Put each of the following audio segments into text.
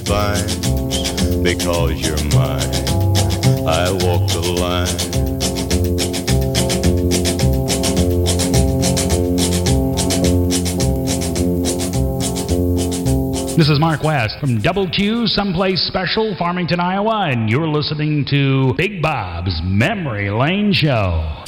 fine because you're mine. I walk the line. This is Mark West from Double Q, Someplace Special, Farmington, Iowa, and you're listening to Big Bob's Memory Lane Show.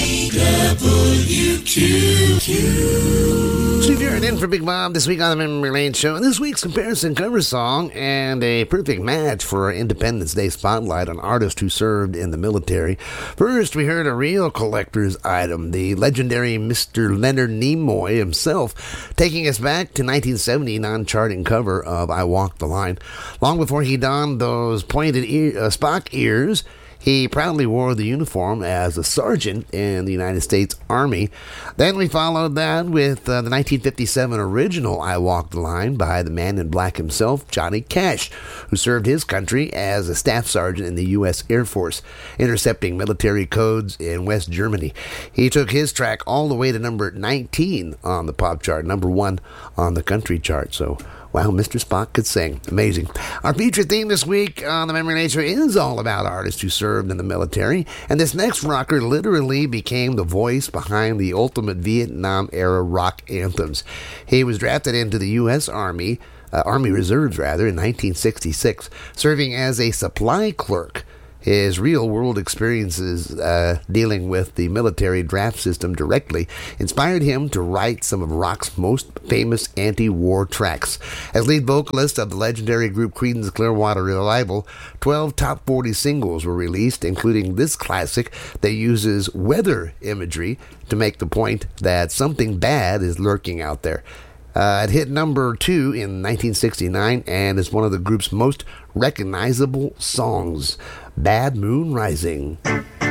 Steve Jarrett in for Big Bob this week on the Memory Lane Show. And this week's comparison cover song and a perfect match for our Independence Day spotlight on artists who served in the military. First, we heard a real collector's item, the legendary Mr. Leonard Nimoy himself, taking us back to 1970 non-charting cover of I Walk the Line. Long before he donned those pointed Spock ears, he proudly wore the uniform as a sergeant in the United States Army. Then we followed that with the 1957 original I Walk the Line by the man in black himself, Johnny Cash, who served his country as a staff sergeant in the U.S. Air Force, intercepting military codes in West Germany. He took his track all the way to number 19 on the pop chart, number 1 on the country chart. So, wow, Mr. Spock could sing. Amazing. Our feature theme this week on the Memory Lane Show is all about artists who served in the military, and this next rocker literally became the voice behind the ultimate Vietnam-era rock anthems. He was drafted into the U.S. Army Reserves, in 1966, serving as a supply clerk. His real-world experiences dealing with the military draft system directly inspired him to write some of rock's most famous anti-war tracks. As lead vocalist of the legendary group Creedence Clearwater Revival, 12 top 40 singles were released, including this classic that uses weather imagery to make the point that something bad is lurking out there. It hit number 2 in 1969 and is one of the group's most recognizable songs, Bad Moon Rising.